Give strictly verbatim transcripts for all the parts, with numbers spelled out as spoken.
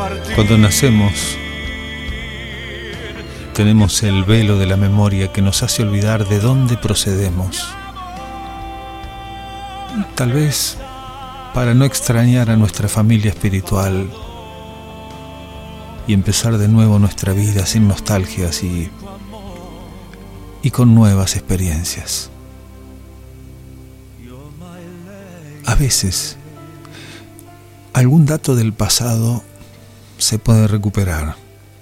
Cuando nacemos, tenemos el velo de la memoria que nos hace olvidar de dónde procedemos. Tal vez para no extrañar a nuestra familia espiritual y empezar de nuevo nuestra vida sin nostalgias y, y con nuevas experiencias. A veces, algún dato del pasado se puede recuperar.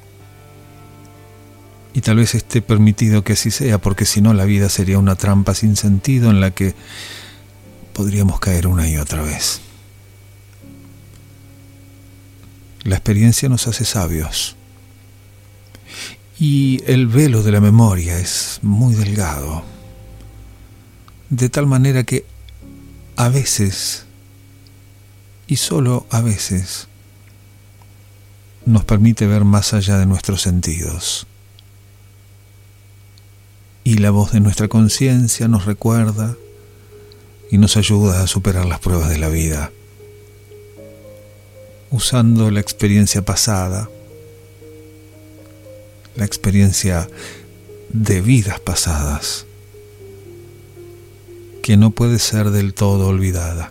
Y tal vez esté permitido que así sea, porque si no la vida sería una trampa sin sentido en la que podríamos caer una y otra vez. La experiencia nos hace sabios. Y el velo de la memoria es muy delgado, de tal manera que a veces, y solo a veces, nos permite ver más allá de nuestros sentidos. Y la voz de nuestra conciencia nos recuerda y nos ayuda a superar las pruebas de la vida, usando la experiencia pasada, la experiencia de vidas pasadas, que no puede ser del todo olvidada.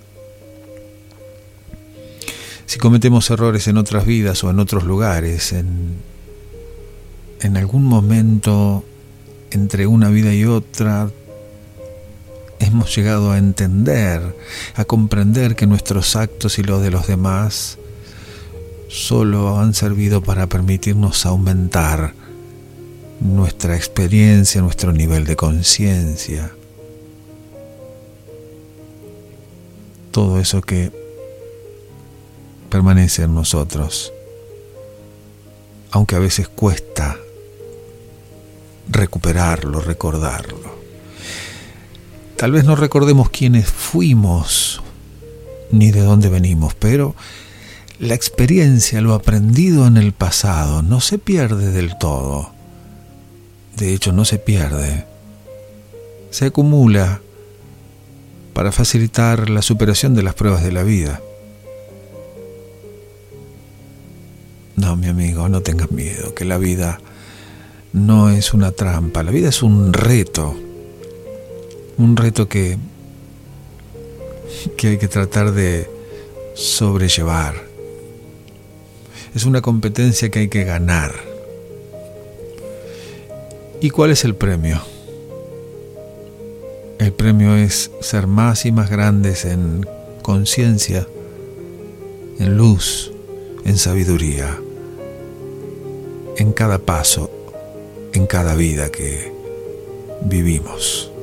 Si cometemos errores en otras vidas o en otros lugares, en, en algún momento entre una vida y otra, hemos llegado a entender, a comprender que nuestros actos y los de los demás solo han servido para permitirnos aumentar nuestra experiencia, nuestro nivel de conciencia. Todo eso que permanece en nosotros, aunque a veces cuesta recuperarlo, recordarlo. Tal vez no recordemos quiénes fuimos ni de dónde venimos, pero la experiencia, lo aprendido en el pasado, no se pierde del todo. De hecho, no se pierde. Se acumula para facilitar la superación de las pruebas de la vida. No, mi amigo, no tengas miedo, que la vida no es una trampa, la vida es un reto, un reto que, que hay que tratar de sobrellevar. Es una competencia que hay que ganar. ¿Y cuál es el premio? El premio es ser más y más grandes en conciencia, en luz, en sabiduría, en cada paso, en cada vida que vivimos.